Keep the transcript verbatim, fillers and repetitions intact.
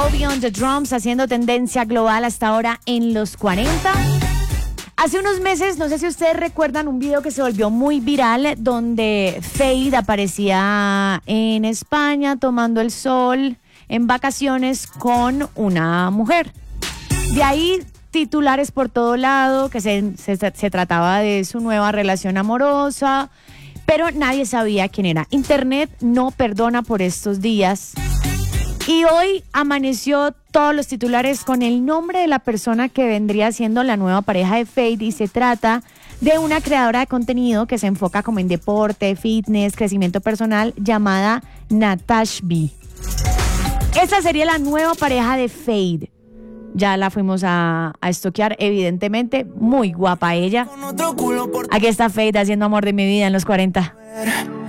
Kobe on the drums, haciendo tendencia global hasta ahora en los cuarenta. Hace unos meses, no sé si ustedes recuerdan un video que se volvió muy viral donde Feid aparecía en España tomando el sol en vacaciones con una mujer. De ahí titulares por todo lado, que se, se, se trataba de su nueva relación amorosa, pero nadie sabía quién era. Internet no perdona por estos días. Y hoy amaneció todos los titulares con el nombre de la persona que vendría siendo la nueva pareja de Feid, y se trata de una creadora de contenido que se enfoca como en deporte, fitness, crecimiento personal, llamada Natashbi. Esta sería la nueva pareja de Feid. Ya la fuimos a, a estoquear, evidentemente, muy guapa ella. Aquí está Feid haciendo Amor de mi vida en los cuarenta.